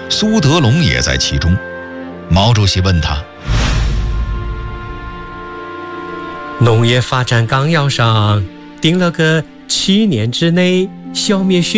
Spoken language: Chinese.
苏德龙也在其中。毛主席问他： 农业发展纲要上定了个7年之内消灭